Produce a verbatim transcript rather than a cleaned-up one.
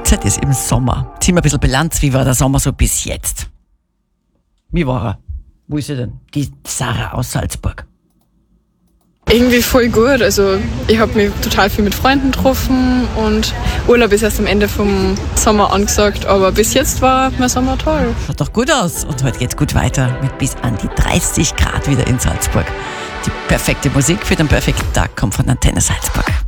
Zeit ist im Sommer. Ziehen wir ein bisschen Bilanz. Wie war der Sommer so bis jetzt? Wie war er? Wo ist sie denn? Die Sarah aus Salzburg. Irgendwie voll gut. Also ich habe mich total viel mit Freunden getroffen und Urlaub ist erst am Ende vom Sommer angesagt, aber bis jetzt war mein Sommer toll. Schaut doch gut aus. Und heute geht's gut weiter mit bis an die dreißig Grad wieder in Salzburg. Die perfekte Musik für den perfekten Tag kommt von Antenne Salzburg.